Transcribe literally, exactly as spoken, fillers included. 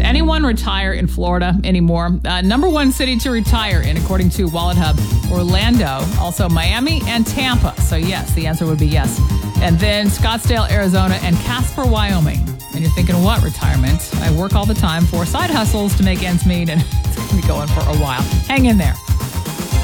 anyone retire in Florida anymore? Uh, number one city to retire in, according to Wallet Hub, Orlando, also Miami and Tampa. So yes, the answer would be yes. And then Scottsdale, Arizona, and Casper, Wyoming. And you're thinking, what retirement? I work all the time for side hustles to make ends meet, and it's going to be going for a while. Hang in there.